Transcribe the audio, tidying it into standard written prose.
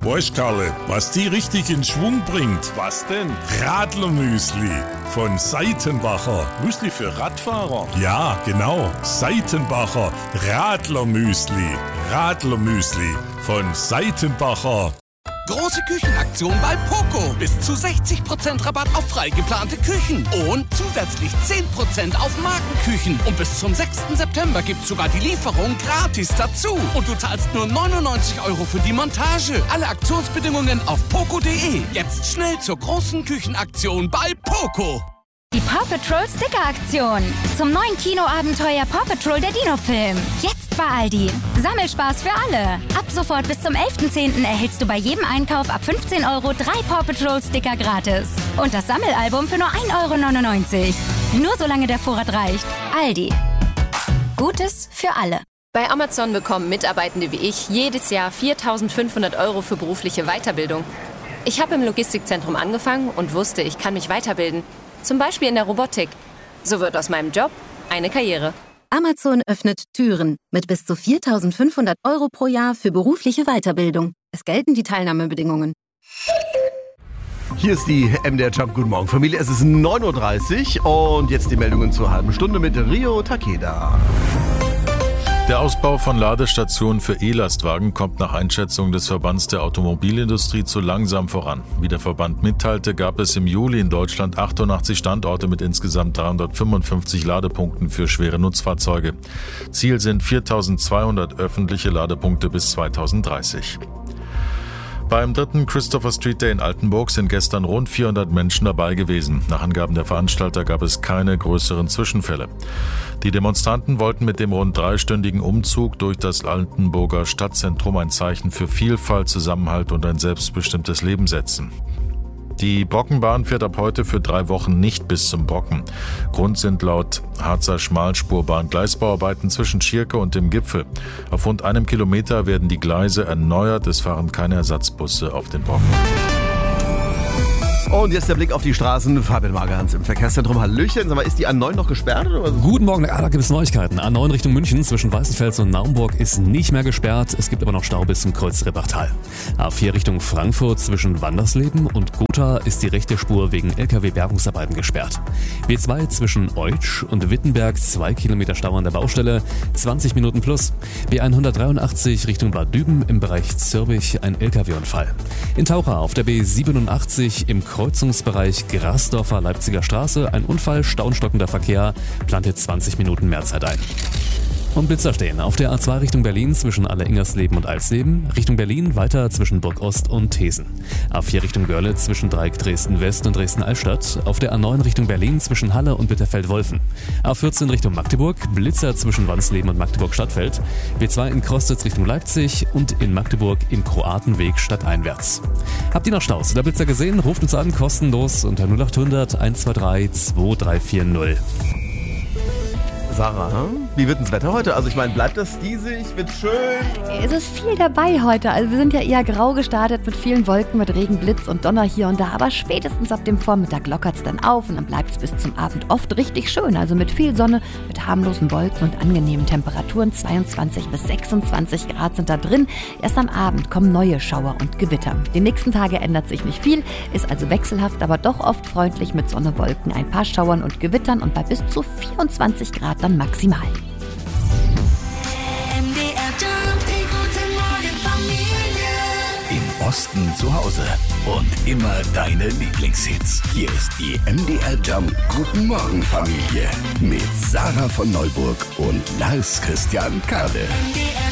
Weißt Karle, was die richtig in Schwung bringt? Was denn? Radlermüsli von Seitenbacher. Müsli für Radfahrer? Ja, genau. Seitenbacher Radlermüsli. Radlermüsli von Seitenbacher. Große Küchenaktion bei Poco. Bis zu 60% Rabatt auf frei geplante Küchen. Und zusätzlich 10% auf Markenküchen. Und bis zum 6. September gibt's sogar die Lieferung gratis dazu. Und du zahlst nur 99 € für die Montage. Alle Aktionsbedingungen auf poco.de. Jetzt schnell zur großen Küchenaktion bei Poco. Die Paw Patrol Sticker-Aktion. Zum neuen Kinoabenteuer Paw Patrol der Dino-Film. Jetzt bei Aldi. Sammelspaß für alle. Ab sofort bis zum 11.10. erhältst du bei jedem Einkauf ab 15 € 3 Paw Patrol Sticker gratis. Und das Sammelalbum für nur 1,99 €. Nur solange der Vorrat reicht. Aldi. Gutes für alle. Bei Amazon bekommen Mitarbeitende wie ich jedes Jahr 4.500 € für berufliche Weiterbildung. Ich habe im Logistikzentrum angefangen und wusste, ich kann mich weiterbilden. Zum Beispiel in der Robotik. So wird aus meinem Job eine Karriere. Amazon öffnet Türen mit bis zu 4.500 € pro Jahr für berufliche Weiterbildung. Es gelten die Teilnahmebedingungen. Hier ist die MDR Jump. Guten Morgen, Familie. Es ist 9.30 Uhr und jetzt die Meldungen zur halben Stunde mit Rio Takeda. Der Ausbau von Ladestationen für E-Lastwagen kommt nach Einschätzung des Verbands der Automobilindustrie zu langsam voran. Wie der Verband mitteilte, gab es im Juli in Deutschland 88 Standorte mit insgesamt 355 Ladepunkten für schwere Nutzfahrzeuge. Ziel sind 4.200 öffentliche Ladepunkte bis 2030. Beim 3. Christopher Street Day in Altenburg sind gestern rund 400 Menschen dabei gewesen. Nach Angaben der Veranstalter gab es keine größeren Zwischenfälle. Die Demonstranten wollten mit dem rund 3-stündigen Umzug durch das Altenburger Stadtzentrum ein Zeichen für Vielfalt, Zusammenhalt und ein selbstbestimmtes Leben setzen. Die Brockenbahn fährt ab heute für 3 Wochen nicht bis zum Brocken. Grund sind laut Harzer Schmalspurbahn Gleisbauarbeiten zwischen Schierke und dem Gipfel. Auf rund 1 Kilometer werden die Gleise erneuert. Es fahren keine Ersatzbusse auf den Brocken. Und jetzt der Blick auf die Straßen. Fabian Magerhans im Verkehrszentrum. Hallöchen. Sag mal, ist die A9 noch gesperrt oder was? Guten Morgen, da gibt es Neuigkeiten. A9 Richtung München zwischen Weißenfels und Naumburg ist nicht mehr gesperrt. Es gibt aber noch Stau bis zum Kreuz Rippachtal. A4 Richtung Frankfurt zwischen Wandersleben und Gotha ist die rechte Spur wegen LKW-Bergungsarbeiten gesperrt. B2 zwischen Eutsch und Wittenberg 2 Kilometer Stau an der Baustelle, 20 Minuten plus. B183 Richtung Bad Düben im Bereich Zürbich ein LKW-Unfall. In Taucher auf der B87 im Kreuzungsbereich Grasdorfer Leipziger Straße ein Unfall, stauenstockender Verkehr, plante 20 Minuten mehr Zeit ein. Und Blitzer stehen auf der A2 Richtung Berlin zwischen Alle-Ingersleben und Alsleben, Richtung Berlin weiter zwischen Burg-Ost und Thesen. A4 Richtung Görlitz zwischen Dreieck Dresden-West und Dresden-Altstadt, auf der A9 Richtung Berlin zwischen Halle und Bitterfeld-Wolfen. A14 Richtung Magdeburg, Blitzer zwischen Wansleben und Magdeburg-Stadtfeld, B2 in Krostitz Richtung Leipzig und in Magdeburg im Kroatenweg stadteinwärts. Habt ihr noch Staus oder Blitzer gesehen? Ruft uns an, kostenlos unter 0800 123 2340. Sarah, wie wird denn das Wetter heute? Also ich meine, bleibt das diesig, wird schön? Es ist viel dabei heute. Also wir sind ja eher grau gestartet mit vielen Wolken, mit Regen, Blitz und Donner hier und da. Aber spätestens ab dem Vormittag lockert es dann auf und dann bleibt es bis zum Abend oft richtig schön. Also mit viel Sonne, mit harmlosen Wolken und angenehmen Temperaturen. 22 bis 26 Grad sind da drin. Erst am Abend kommen neue Schauer und Gewitter. Die nächsten Tage ändert sich nicht viel, ist also wechselhaft, aber doch oft freundlich mit Sonne, Wolken, ein paar Schauern und Gewittern und bei bis zu 24 Grad dann maximal. Im Osten zu Hause und immer deine Lieblingshits. Hier ist die MDR Jump Guten Morgen Familie mit Sarah von Neuburg und Lars Christian Kade.